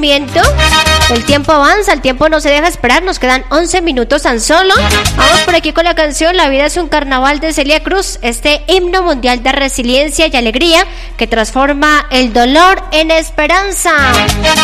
sufrimiento. El tiempo avanza, el tiempo no se deja esperar, nos quedan 11 minutos tan solo. Vamos por aquí con la canción La vida es un carnaval de Celia Cruz, este himno mundial de resiliencia y alegría que transforma el dolor en esperanza.